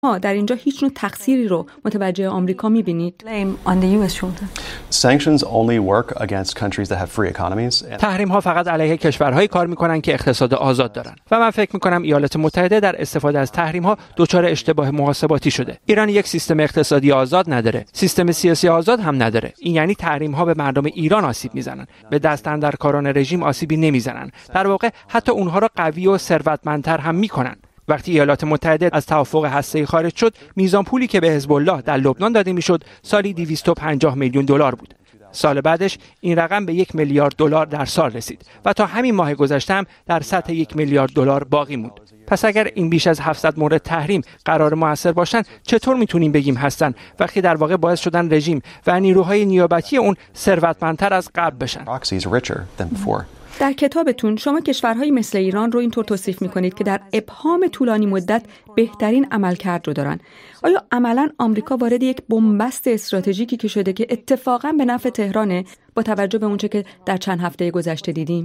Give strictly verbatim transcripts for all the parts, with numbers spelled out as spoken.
ها در اینجا هیچ نوع تقصیری رو متوجه آمریکا می‌بینید؟ Sanctions only work against countries that have free economies. تحریم ها فقط علیه کشورهایی کار میکنن که اقتصاد آزاد دارن و من فکر میکنم ایالات متحده در استفاده از تحریم ها دچار اشتباه محاسباتی شده. ایران یک سیستم اقتصادی آزاد نداره، سیستم سیاسی آزاد هم نداره. این یعنی تحریم ها به مردم ایران آسیب میزنن، به دست اندرکاران رژیم آسیبی نمیزنن. در واقع حتی اونها را قوی و ثروتمندتر هم میکنن. وقتی ایالات متحده از توافق هسته‌ای خارج شد، میزان پولی که به حزب الله در لبنان داده میشد سالی دویست و پنجاه میلیون دلار بود. سال بعدش این رقم به یک میلیارد دلار در سال رسید و تا همین ماه گذشته هم در سطح یک میلیارد دلار باقی موند. پس اگر این بیش از هفتصد مورد تحریم قرار موثر باشن، چطور میتونیم بگیم هستن وقتی در واقع باعث شدن رژیم و نیروهای نیابتی اون ثروتمندتر از قبل بشن؟ در کتابتون شما کشورهایی مثل ایران رو اینطور توصیف میکنید که در ابهام طولانی مدت بهترین عملکرد رو دارن. آیا عملاً آمریکا وارد یک بنبست استراتژیکی که شده که اتفاقاً به نفع تهرانه با توجه به اونچه که در چند هفته گذشته دیدیم؟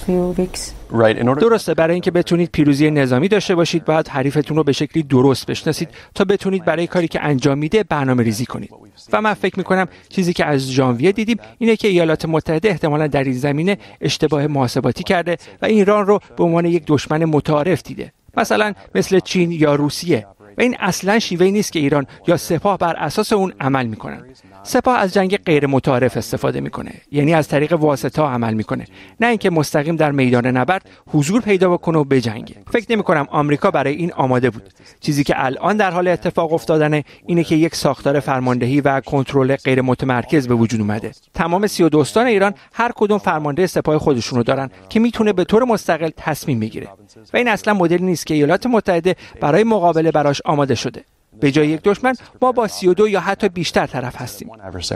درسته، برای اینکه بتونید پیروزی نظامی داشته باشید باید حریفتون رو به شکلی درست بشناسید تا بتونید برای کاری که انجام میده برنامه‌ریزی کنید. و من فکر میکنم چیزی که از ژانویه دیدیم اینه که ایالات متحده احتمالاً در این زمینه اشتباه محاسباتی کرده و ایران رو به عنوان یک دشمن متعارف دیده، مثلا مثل چین یا روسیه. و این اصلا شیوهی نیست که ایران یا سپاه بر اساس اون عمل میکنن. سپاه از جنگ غیر متعارف استفاده میکنه، یعنی از طریق واسطه عمل میکنه، نه اینکه مستقیم در میدان نبرد حضور پیدا بکنه و بجنگه. فکر نمیکنم آمریکا برای این آماده بود. چیزی که الان در حال اتفاق افتادنه اینه که یک ساختار فرماندهی و کنترل غیر متمرکز به وجود اومده. تمام سی و دو استان ایران هر کدوم فرمانده سپاه خودشونو دارن که میتونه به طور مستقل تصمیم بگیره. و این اصلا مدلی نیست که ایالات متحده برای مقابله براش آماده شده. به جای یک دشمن ما با سی و دو یا حتی بیشتر طرف هستیم.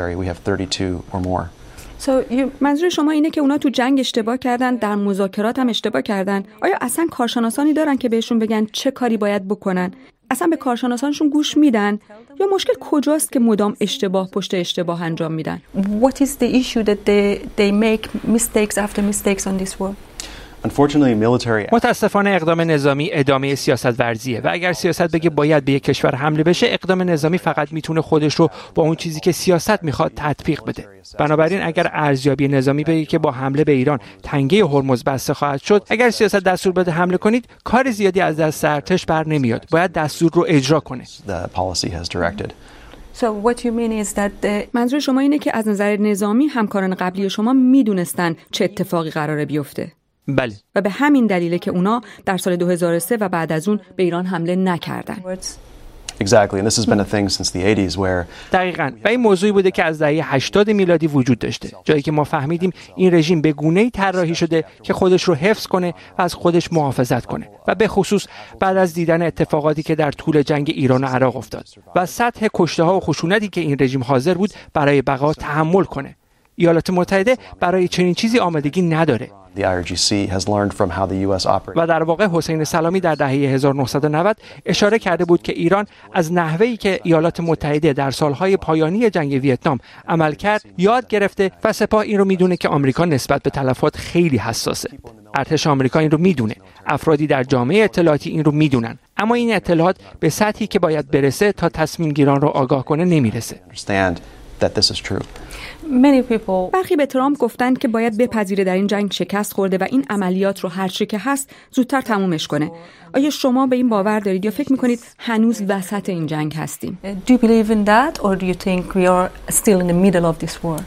So you... منظور شما اینه که اونا تو جنگ اشتباه کردن، در مذاکرات هم اشتباه کردن. آیا اصلا کارشناسانی دارن که بهشون بگن چه کاری باید بکنن؟ اصلا به کارشناسانشون گوش میدن؟ یا مشکل کجاست که مدام اشتباه پشت اشتباه انجام میدن؟ What is the issue that they they make mistakes after mistakes on this war? متاسفانه اقدام نظامی ادامه سیاست ورزیه و اگر سیاست بگه باید به یک کشور حمله بشه، اقدام نظامی فقط میتونه خودش رو با اون چیزی که سیاست میخواد تطبیق بده. بنابراین اگر ارزیابی نظامی بگه که با حمله به ایران تنگه هرمز بسته خواهد شد، اگر سیاست دستور بده حمله کنید، کار زیادی از دست ارتش بر نمیاد. باید دستور رو اجرا کنه. So what you mean is that the... منظور شما اینه که از نظر نظامی همکاران قبلی شما میدونستن چه اتفاقی قراره بیفته؟ بله. و به همین دلیله که اونا در سال دو هزار و سه و بعد از اون به ایران حمله نکردن. Exactly, and this has been a thing since the eighties where دقیقاً و این موضوعی بوده که از دهه هشتاد میلادی وجود داشته، جایی که ما فهمیدیم این رژیم به گونه‌ای طراحی شده که خودش رو حفظ کنه و از خودش محافظت کنه و به خصوص بعد از دیدن اتفاقاتی که در طول جنگ ایران و عراق افتاد و سطح کشته‌ها و خشونتی که این رژیم حاضر بود برای بقا تحمل کنه. ایالات متحده برای چنین چیزی آمادگی نداره. و در واقع حسین سلامی در دهه هزار و نهصد و نود اشاره کرده بود که ایران از نحوهی که ایالات متحده در سالهای پایانی جنگ ویتنام عمل کرد یاد گرفته و سپاه این رو میدونه که آمریکا نسبت به تلفات خیلی حساسه. ارتش آمریکا این رو میدونه، افرادی در جامعه اطلاعاتی این رو میدونن، اما این اطلاعات به سطحی که باید برسه تا تصمیم گیران رو آگاه کنه نمیرسه. Many people... برخی به ترامپ گفتن که باید بپذیره در این جنگ شکست خورده و این عملیات رو هر چی که هست زودتر تمومش کنه. آیا شما به این باور دارید یا فکر میکنید هنوز وسط این جنگ هستیم؟ Do you believe in that or do you think we are still in the middle of this war?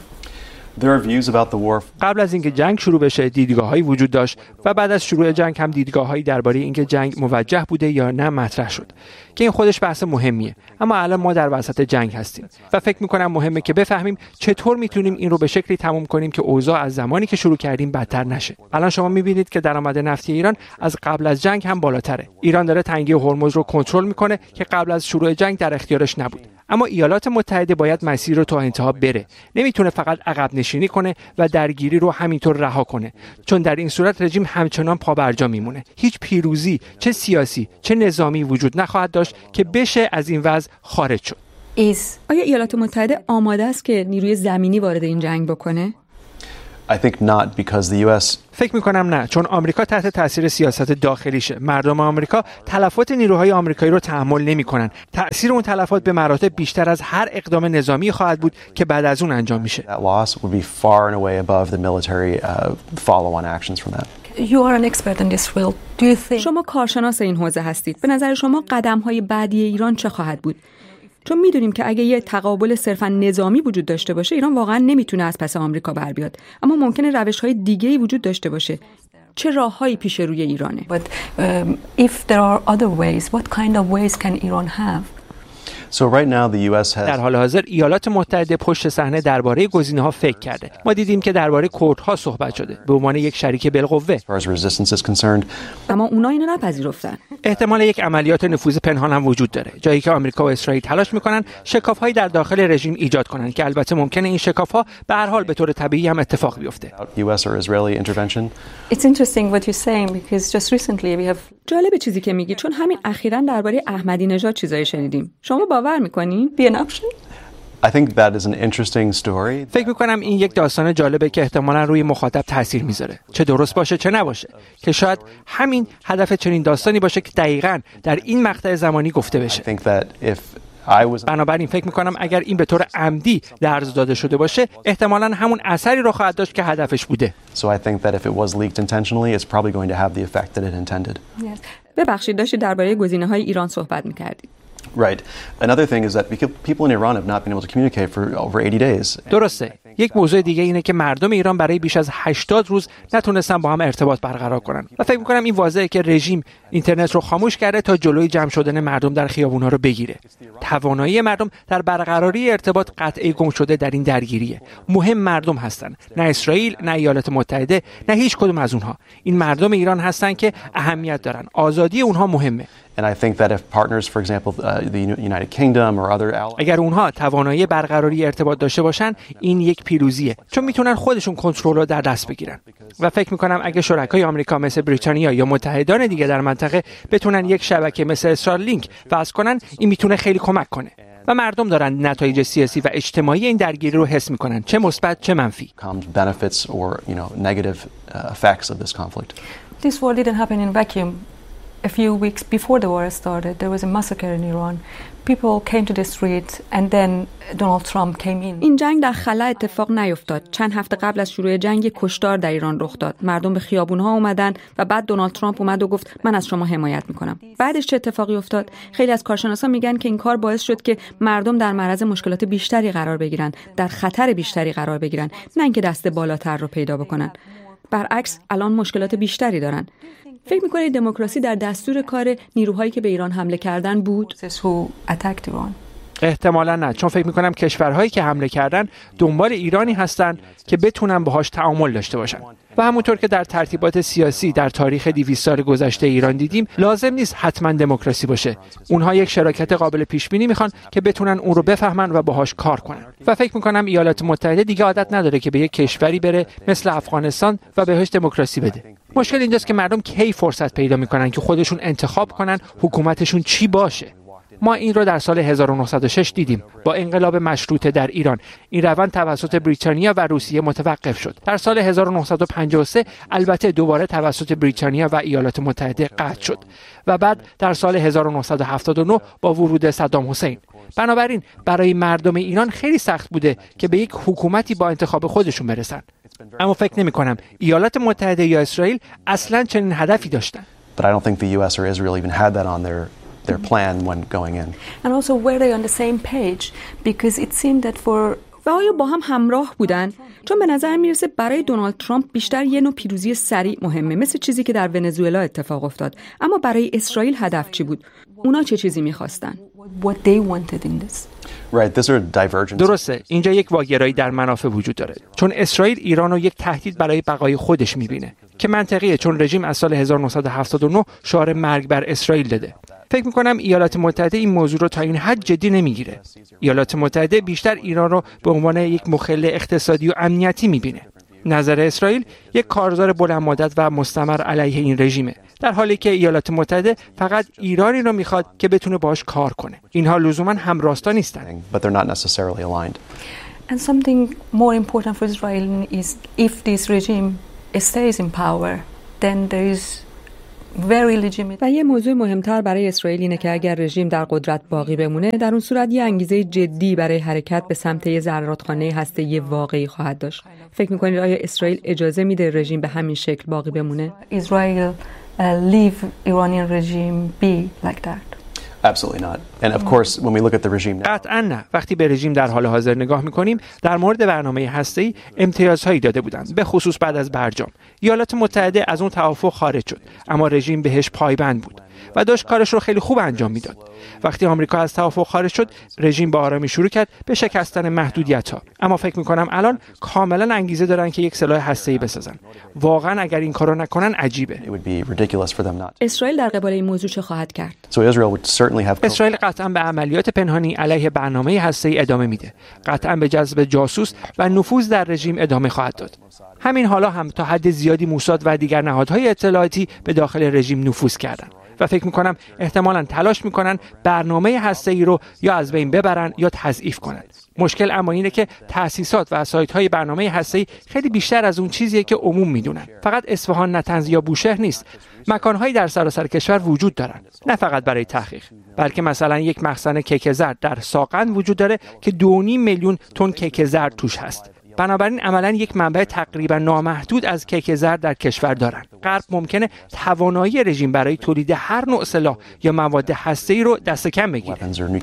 قبل از اینکه جنگ شروع بشه دیدگاه‌هایی وجود داشت و بعد از شروع جنگ هم دیدگاه‌هایی درباره اینکه جنگ موجه بوده یا نه مطرح شد که این خودش بحث مهمیه. اما الان ما در وسط جنگ هستیم و فکر می‌کنم مهمه که بفهمیم چطور میتونیم این رو به شکلی تموم کنیم که اوضاع از زمانی که شروع کردیم بدتر نشه. الان شما می‌بینید که درآمد نفتی ایران از قبل از جنگ هم بالاتره. ایران داره تنگه هرمز رو کنترل می‌کنه که قبل از شروع جنگ در اختیارش نبود. اما ایالات متحده باید مسیر رو تا انتها بره. نمیتونه فقط عقب نشینی کنه و درگیری رو همینطور رها کنه، چون در این صورت رژیم همچنان پابرجا میمونه. هیچ پیروزی چه سیاسی چه نظامی وجود نخواهد داشت که بشه از این وضع خارج شد. آیا ایالات متحده آماده است که نیروی زمینی وارد این جنگ بکنه؟ I think not because the U S فکر می‌کنم نه، چون آمریکا تحت تاثیر سیاست داخلیشه. مردم آمریکا تلفات نیروهای آمریکایی رو تحمل نمی‌کنن. تأثیر اون تلفات به مراتب بیشتر از هر اقدام نظامی خواهد بود که بعد از اون انجام میشه. That loss would be far and away above the military uh, follow-on actions from that. You are an expert in this field. Do you think شما کارشناس این حوزه هستید. به نظر شما قدم‌های بعدی ایران چه خواهد بود؟ چون میدونیم که اگه یه تقابل صرفاً نظامی وجود داشته باشه، ایران واقعاً نمیتونه از پس آمریکا بر بیاد. اما ممکنه روش‌های دیگه‌ای وجود داشته باشه. چه راههایی پیش روی ایرانه؟ But um, if there are other ways, what kind of ways can Iran have? So right now the U S has در حال حاضر ایالات متحده پشت صحنه درباره گزینه‌ها فکر کرده. ما دیدیم که درباره کردها صحبت شده به عنوان یک شریک بالقوه. as far as resistance is concerned. اما اونا اینو نپذیرفتن. احتمال یک عملیات نفوذ پنهان هم وجود داره، جایی که آمریکا و اسرائیل تلاش میکنن شکاف‌هایی در داخل رژیم ایجاد کنن که البته ممکنه این شکاف‌ها به هر حال به طور طبیعی هم اتفاق بیفته. U S or Israeli intervention. It's interesting what you're saying because just recently we have جالب چیزی که میگی، چون همین اخیراً درباره احمدی نژاد چیزایی شنیدیم. شما باور میکنین؟ be an option. I think that is an interesting story. فکر میکنم این یک داستان جالبه که احتمالاً روی مخاطب تاثیر میذاره، چه درست باشه چه نباشه، که شاید همین هدف چنین داستانی باشه که دقیقاً در این مقطع زمانی گفته بشه. I think that if I was بنابراین فکر میکنم اگر این به طور عمدی درز داده شده باشه، احتمالاً همون اثری رو خواهد داشت که هدفش بوده. So I think that if it was leaked intentionally, it's probably going to have the effect that it intended. Yes. ببخشید داشتید درباره گزینه‌های ایران صحبت می‌کردید. Right. Another thing is that people in Iran have not been able to communicate for over eighty days. درسته. یک موضوع دیگه اینه که مردم ایران برای بیش از هشتاد روز نتونستن با هم ارتباط برقرار کنن. و فکر می‌کنم این واضحه که رژیم اینترنت رو خاموش کرده تا جلوی جمع شدن مردم در خیابون‌ها رو بگیره. توانایی مردم در برقراری ارتباط قطعی گم شده در این درگیریه. مهم مردم هستن، نه اسرائیل، نه ایالات متحده، نه هیچ کدوم از اونها. این مردم ایران هستن که اهمیت دارن. آزادی اونها مهمه. And I think that if partners, for example, uh, the United Kingdom or other allies, اگر اونها توانایی برقراری ارتباط داشته باشن، این یک پیروزیه، چون میتونن خودشون کنترل رو در دست بگیرن. و فکر میکنم اگه شرکای آمریکا مثل بریتانیا یا متحدان دیگه در منطقه بتونن یک شبکه مثل استارلینک وضع کنن، این میتونه خیلی کمک کنه. و مردم دارن نتایج سیاسی و اجتماعی این درگیری رو حس میکنن، چه مثبت چه منفی. benefits or, you know, negative uh, effects of this conflict. This war didn't happen in vacuum. A few weeks before the war started, there was a massacre in Iran. People came to the street and then Donald Trump came in. این جنگ در خلا اتفاق نیفتاد. چند هفته قبل از شروع جنگ یک کشتار در ایران رخ داد. مردم به خیابون‌ها اومدن و بعد دونالد ترامپ اومد و گفت من از شما حمایت میکنم. بعدش چه اتفاقی افتاد؟ خیلی از کارشناسان میگن که این کار باعث شد که مردم در معرض مشکلات بیشتری قرار بگیرن، در خطر بیشتری قرار بگیرن، نه اینکه دست بالاتر رو پیدا بکنن. برعکس الان مشکلات بیشتری دارن. فکر می‌کنید دموکراسی در دستور کار نیروهایی که به ایران حمله کردن بود؟ احتمالاً نه، چون فکر می‌کنم کشورهایی که حمله کردن دنبال ایرانی هستن که بتونن باهاش تعامل داشته باشن. و همونطور که در ترتیبات سیاسی در تاریخ دویست سال گذشته ایران دیدیم، لازم نیست حتما دموکراسی باشه. اونها یک شراکت قابل پیش بینی میخوان که بتونن اون رو بفهمن و باهاش کار کنن. و فکر میکنم ایالات متحده دیگه عادت نداره که به یک کشوری بره مثل افغانستان و بهش دموکراسی بده. مشکل اینجاست که مردم کی فرصت پیدا میکنن که خودشون انتخاب کنن حکومتشون چی باشه. ما این رو در سال هزار و نهصد و شش دیدیم با انقلاب مشروطه در ایران. این روند توسط بریتانیا و روسیه متوقف شد. در سال هزار و نهصد و پنجاه و سه البته دوباره توسط بریتانیا و ایالات متحده قطع شد و بعد در سال هزار و نهصد و هفتاد و نه با ورود صدام حسین. بنابراین برای مردم ایران خیلی سخت بوده که به یک حکومتی با انتخاب خودشون برسن. اما فکر نمی کنم ایالات متحده یا اسرائیل اصلاً چنین هدفی داشتن. But I don't think the U S or Israel even had that on their their plan when going in. And also were they on the same page because it seemed that for و آیا با هم همراه بودن؟ چون به نظر میرسه برای دونالد ترامپ بیشتر یه نوع پیروزی سریع مهمه، مثل چیزی که در ونزوئلا اتفاق افتاد. اما برای اسرائیل هدف چی بود؟ اونا چه چیزی می‌خواستن؟ what they wanted in this. Right, these are divergences. درسته، اینجا یک واگرایی در منافع وجود داره. چون اسرائیل ایران رو یک تهدید برای بقای خودش می‌بینه که منطقیه، چون رژیم از سال هزار و نهصد و هفتاد و نه شعار مرگ بر اسرائیل داده. فکر می‌کنم ایالات متحده این موضوع رو تا این حد جدی نمی‌گیره. ایالات متحده بیشتر ایران رو به عنوان یک مخل اقتصادی و امنیتی می‌بینه. نظر اسرائیل یک کارزار بلند مدت و مستمر علیه این رژیمه، در حالی که ایالات متحده فقط ایرانی رو میخواد که بتونه باهاش کار کنه. اینها لزوما همراستا نیستن. But they're not necessarily aligned. And something more important for Israel is if this regime stays in power, then there is very legitimate. و یه موضوع مهمتر برای اسرائیل اینه که اگر رژیم در قدرت باقی بمونه، در اون صورت یه انگیزه جدی برای حرکت به سمت یه ذراتخانه هسته‌ای واقعی خواهد داشت. فکر می‌کنید آیا اسرائیل اجازه میده رژیم به همین شکل باقی بمونه؟ Israel uh, leave Iranian regime be like that. Absolutely not. And of course, when we look at the regime now, قطعاً نه. وقتی به رژیم در حال حاضر نگاه می‌کنیم، در مورد برنامه هسته‌ای امتیازهایی داده بودند، به خصوص بعد از برجام. ایالات متحده از اون توافق خارج شد، اما رژیم بهش پایبند بود و داشت کارش رو خیلی خوب انجام میداد. وقتی آمریکا از توافق خارج شد، رژیم به آرامی شروع کرد به شکستن محدودیت‌ها. اما فکر می‌کنم الان کاملاً انگیزه دارن که یک سلاح هسته‌ای بسازن. واقعاً اگر این کارو نکنن عجیبه. اسرائیل در قبال این موضوع چه خواهد کرد؟ اسرائیل قطعاً به عملیات پنهانی علیه برنامه هسته‌ای ادامه میده. قطعاً به جذب جاسوس و نفوذ در رژیم ادامه خواهد داد. همین حالا هم تا حد زیادی موساد و دیگر نهادهای اطلاعاتی به داخل رژیم نفوذ کردن و فکر میکنم احتمالاً تلاش میکنن برنامه هسته‌ای رو یا از بین ببرن یا تضعیف کنن. مشکل اما اینه که تأسیسات و سایت‌های برنامه هسته‌ای خیلی بیشتر از اون چیزیه که عموم میدونن. فقط اصفهان، نتنز یا بوشهر نیست. مکان‌هایی در سراسر کشور وجود دارن. نه فقط برای تحقیق، بلکه مثلا یک مخزن کیک زرد در ساقند وجود داره که دو و نیم میلیون تن کیک زرد توش هست. بنابراین عملاً یک منبع تقریبا نامحدود از کیک زرد در کشور دارند. غرب ممکنه توانایی رژیم برای تولید هر نوع سلاح یا مواد هسته‌ای رو دست کم بگیره.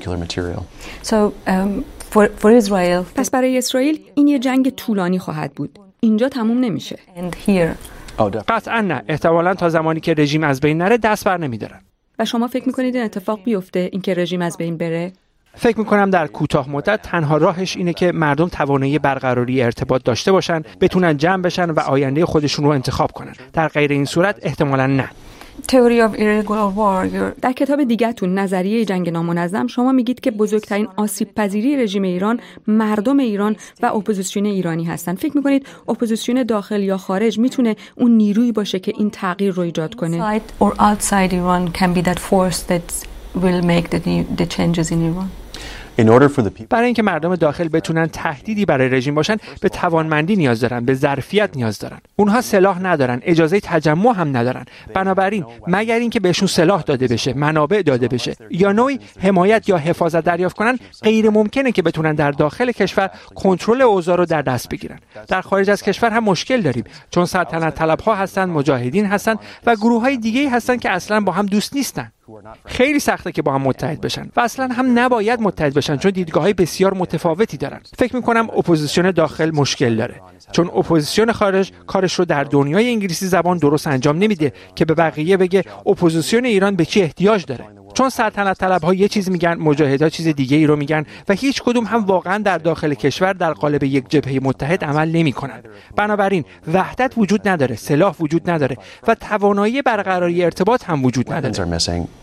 So, um, for, for Israel, پس برای اسرائیل این یه جنگ طولانی خواهد بود. اینجا تموم نمیشه. And here. قطعاً نه. احتمالاً تا زمانی که رژیم از بین نره دست بر نمیدارن. و شما فکر میکنید این اتفاق بیفته، اینکه رژیم از بین بره؟ فکر میکنم در کوتاه مدت تنها راهش اینه که مردم توانایی برقراری ارتباط داشته باشن، بتونن جمع بشن و آینده خودشون رو انتخاب کنن. در غیر این صورت احتمالاً نه. Theory of irregular war. در کتاب دیگه‌تون نظریه جنگ نامنظم شما میگید که بزرگترین آسیب پذیری رژیم ایران مردم ایران و اپوزیسیون ایرانی هستن. فکر میکنید اپوزیسیون داخل یا خارج میتونه اون نیرویی باشه که این تغییر رو ایجاد کنه؟ Inside or outside Iran can be that force that will make the, the changes in Iran. برای اینکه مردم داخل بتونن تهدیدی برای رژیم باشن، به توانمندی نیاز دارن، به ظرفیت نیاز دارن. اونها سلاح ندارن، اجازه تجمع هم ندارن. بنابراین مگر اینکه بهشون سلاح داده بشه، منابع داده بشه یا نوعی حمایت یا حفاظت دریافت کنن، غیر ممکنه که بتونن در داخل کشور کنترل اوضاع رو در دست بگیرن. در خارج از کشور هم مشکل داریم، چون سلطنت طلبها هستن، مجاهدین هستن و گروه‌های دیگه‌ای هستن که اصلاً با هم دوست نیستن. خیلی سخته که با هم متحد بشن و اصلا هم نباید متحد بشن، چون دیدگاه‌های بسیار متفاوتی دارن. فکر می‌کنم اپوزیسیون داخل مشکل داره، چون اپوزیسیون خارج کارش رو در دنیای انگلیسی زبان درست انجام نمیده که به بقیه بگه اپوزیسیون ایران به چی احتیاج داره. چون سلطنت طلب‌ها یه چیز میگن، مجاهدها چیز دیگه ای رو میگن و هیچ کدوم هم واقعا در داخل کشور در قالب یک جبهه متحد عمل نمی‌کنن. بنابراین وحدت وجود نداره، سلاح وجود نداره و توانایی برقراری ارتباط هم وجود نداره.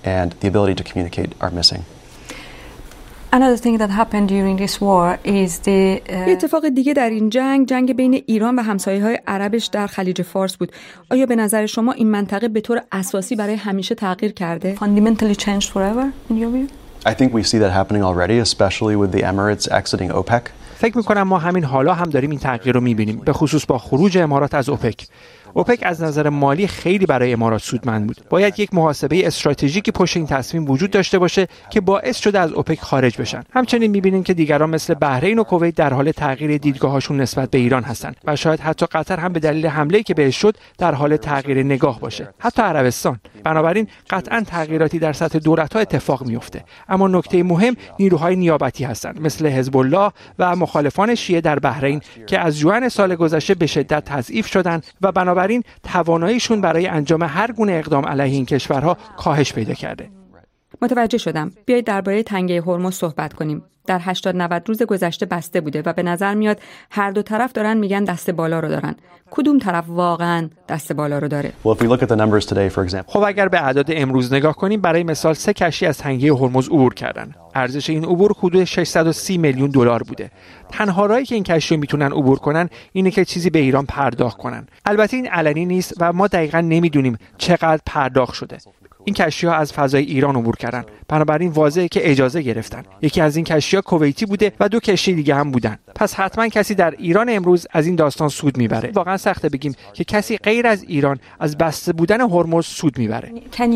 Another thing that happened during this war is the uh... اتفاق دیگه در این جنگ جنگ بین ایران و همسایه‌های عربش در خلیج فارس بود. آیا به نظر شما این منطقه به طور اساسی برای همیشه تغییر کرده؟ Fundamentally changed forever in your view? I think we see that happening already, especially with the Emirates exiting OPEC. فکر می‌کنم ما همین حالا هم داریم این تغییر رو می‌بینیم، به خصوص با خروج امارات از اوپک. اوپک از نظر مالی خیلی برای امارات سودمند بود. باید یک محاسبه استراتژیکی پشت این تصمیم وجود داشته باشه که باعث شده از اوپک خارج بشن. همچنین می‌بینیم که دیگران مثل بحرین و کویت در حال تغییر دیدگاه‌هاشون نسبت به ایران هستند و شاید حتی قطر هم به دلیل حمله‌ای که بهش شد در حال تغییر نگاه باشه. حتی عربستان. بنابراین قطعاً تغییراتی در سطح دولت‌ها اتفاق میفته. اما نکته مهم نیروهای نیابتی هستند، مثل حزب الله و مخالفان شیعه در بحرین که از ژوئن سال گذشته به شدت تضعیف شدند و بنابراین این تواناییشون برای انجام هر گونه اقدام علیه این کشورها کاهش پیدا کرده. متوجه شدم. بیایید درباره تنگه هرمز صحبت کنیم. در هشتاد نود روز گذشته بسته بوده و به نظر میاد هر دو طرف دارن میگن دست بالا رو دارن. کدوم طرف واقعا دست بالا رو داره؟ خب اگر به اعداد امروز نگاه کنیم، برای مثال سه کشتی از تنگه هرمز عبور کردن. ارزش این عبور حدود ششصد و سی میلیون دلار بوده. تنها راهی که این کشتی میتونن عبور کنن اینه که چیزی به ایران پرداخت کنن. البته این علنی نیست و ما دقیقاً نمیدونیم چقدر پرداخت شده. این کشتی‌ها از فضای ایران عبور کردن. بنابراین واضحه که اجازه گرفتن. یکی از این کشتی‌ها کویتی بوده و دو کشتی دیگه هم بودن. پس حتما کسی در ایران امروز از این داستان سود میبره. واقعا سخته بگیم که کسی غیر از ایران از بسته بودن هرمز سود میبره.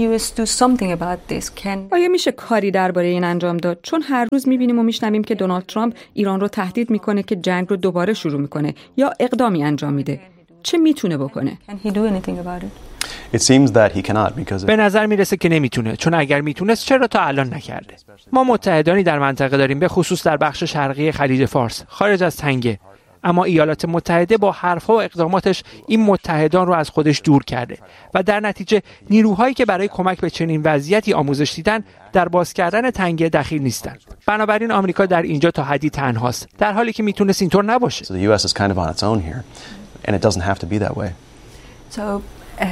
آیا میشه کاری درباره این انجام داد؟ چون هر روز میبینیم و میشنویم که دونالد ترامپ ایران رو تهدید میکنه که جنگ رو دوباره شروع میکنه یا اقدامی انجام میده. چه میتونه بکنه؟ It seems that he cannot because به نظر میرسه که نمیتونه، چون اگر میتونست چرا تا الان نکرده؟ ما متحدانی در منطقه داریم، به خصوص در بخش شرقی خلیج فارس، خارج از تنگه. اما ایالات متحده با حرفها و اقداماتش این متحدان رو از خودش دور کرده و در نتیجه نیروهایی که برای کمک به چنین وضعیتی آموزش دیدن در باز کردن تنگه دخیل نیستن. بنابراین آمریکا در اینجا تا حدی تنهاست، در حالی که میتونست اینطور نباشه. So the U S is kind of on its own here and it doesn't have to be that way. So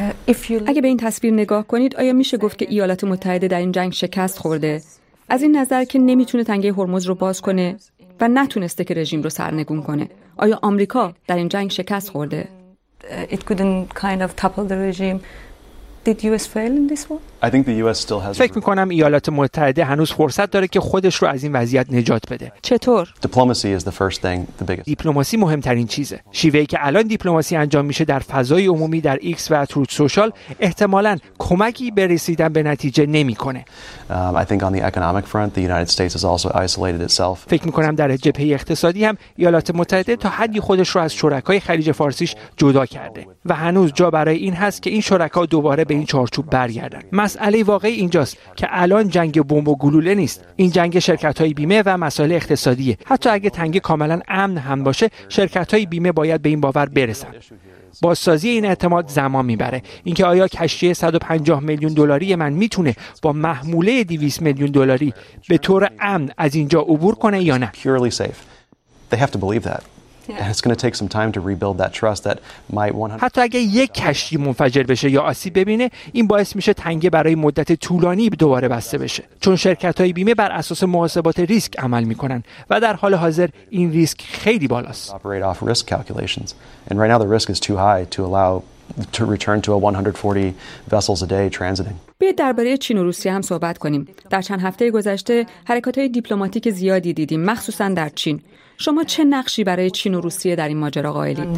اگه به این تصویر نگاه کنید، آیا میشه گفت که ایالات متحده در این جنگ شکست خورده؟ از این نظر که nemiتونه تنگه هرمز رو باز کنه و نتونسته که رژیم رو سرنگون کنه. آیا آمریکا در این جنگ شکست خورده؟ It couldn't kind of topple the regime. Did U S fail in this war? I think the U S still has فکر می‌کنم ایالات متحده هنوز فرصت داره که خودش رو از این وضعیت نجات بده. چطور؟ Diplomacy is the first thing, the biggest. دیپلماسی مهمترین چیزه. شیوهی که الان دیپلماسی انجام میشه در فضای عمومی در ایکس و تروت سوشال احتمالاً کمکی به رسیدن به نتیجه نمی‌کنه. Um, I think on the economic front, the United States has also isolated itself. فکر می‌کنم در جبهه اقتصادی هم ایالات متحده تا حدی خودش رو از شرکای خلیج فارسیش جدا کرده و هنوز جا برای این هست که این شرکا دوباره به این چارچوب برگردن. مسئله واقعی اینجاست که الان جنگ بمب و گلوله نیست. این جنگ شرکت‌های بیمه و مسائل اقتصادیه. حتی اگه تنگه کاملا امن هم باشه، شرکت‌های بیمه باید به این باور برسن. بازسازی این اعتماد زمان میبره. اینکه آیا کشتی صد و پنجاه میلیون دلاری من میتونه با محموله دویست میلیون دلاری به طور امن از اینجا عبور کنه یا نه؟ Purely safe. They have to believe that. And it's going to take some time to rebuild that trust that might one hundred حتی اگه یک کشتی منفجر بشه یا آسیب ببینه، این باعث میشه تنگه برای مدت طولانی دوباره بسته بشه، چون شرکت‌های بیمه بر اساس محاسبات ریسک عمل میکنن و در حال حاضر این ریسک خیلی بالاست. operate off risk calculations. And right now the risk is too high to allow to return to a one hundred forty vessels a day transiting. بیایید درباره چین و روسیه هم صحبت کنیم. در چند هفته گذشته حرکات‌های دیپلماتیک زیادی دیدیم، مخصوصاً در چین. شما چه نقشی برای چین و روسیه در این ماجرا قائلید؟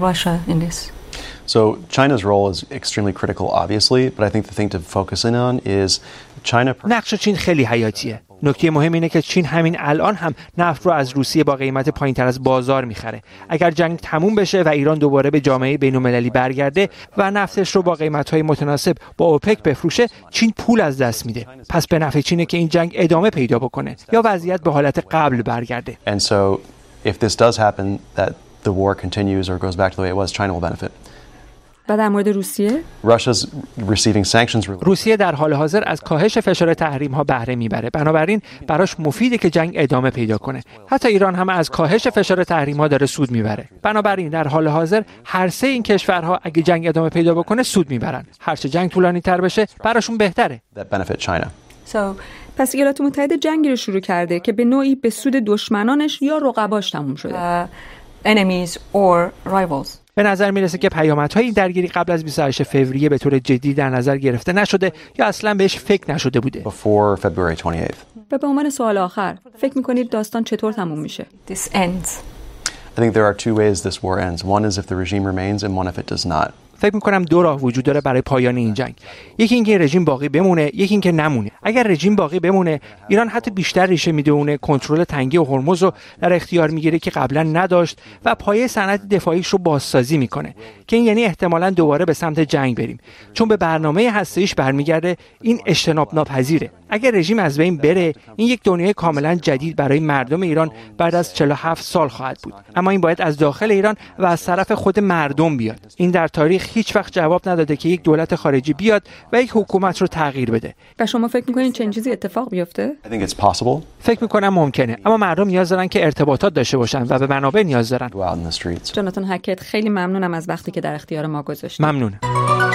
So China's role is extremely critical obviously, but I think the thing to focus in on is China. نقش چین خیلی حیاتیه. نکته مهم اینه که چین همین الان هم نفت رو از روسیه با قیمت پایین‌تر از بازار میخره. اگر جنگ تموم بشه و ایران دوباره به جامعه بین‌المللی برگرده و نفتش رو با قیمت‌های متناسب با اوپک بفروشه، چین پول از دست میده. پس به نفع چینه که این جنگ ادامه پیدا بکنه یا وضعیت به حالت قبل برگرده. And so if this does happen, that the war continues or goes back to the way it was, China will benefit. و در مورد روسیه؟ Russia's receiving sanctions relief. روسیه در حال حاضر از کاهش فشار تحریم ها بهره میبره. بنابراین براش مفیده که جنگ ادامه پیدا کنه. حتی ایران هم از کاهش فشار تحریم ها داره سود میبره. بنابراین در حال حاضر هر سه این کشورها اگه جنگ ادامه پیدا بکنه سود میبرن. هرچه جنگ طولانی تر بشه براشون بهتره. That benefit China. So, پس ایالات متحده جنگی رو شروع کرده که به نوعی به سود دشمنانش یا رقباش تموم شده. Uh, enemies or rivals. به نظر میرسه که پیامدهای این درگیری قبل از بیست و هشتم فوریه به طور جدی در نظر گرفته نشده یا اصلا بهش فکر نشده بوده. Before February twenty-eighth. و به عنوان سوال آخر، فکر میکنید داستان چطور تموم میشه؟ This ends. I think there are two ways this war ends. One is if the regime remains and one if it does not. فکر می‌کنم دو راه وجود داره برای پایان این جنگ. یکی اینکه رژیم باقی بمونه، یکی اینکه نمونه. اگر رژیم باقی بمونه، ایران حتی بیشتر ریشه میدونه کنترل تنگه و هرمز رو در اختیار میگیره که قبلا نداشت و پایه صنعت دفاعیش رو بازسازی میکنه. که این یعنی احتمالاً دوباره به سمت جنگ بریم. چون به برنامه هسته‌ایش برمیگرده، این اجتناب ناپذیره. اگر رژیم از بین بره، این یک دنیای کاملا جدید برای مردم ایران بعد از چهل و هفت سال خواهد بود. اما این باید از داخل ایران و از طرف خود مردم بیاد. این در تاریخ هیچ وقت جواب نداده که یک دولت خارجی بیاد و یک حکومت رو تغییر بده. و شما فکر می‌کنید چنین چیزی اتفاق بیفته؟ I think it's possible. فکر می‌کنم ممکنه، اما مردم نیاز دارن که ارتباطات داشته باشن و به منابع نیاز دارن. Go out in the streets. جاناتان هکت، خیلی ممنونم از وقتی که در اختیار ما گذاشتید. ممنونم.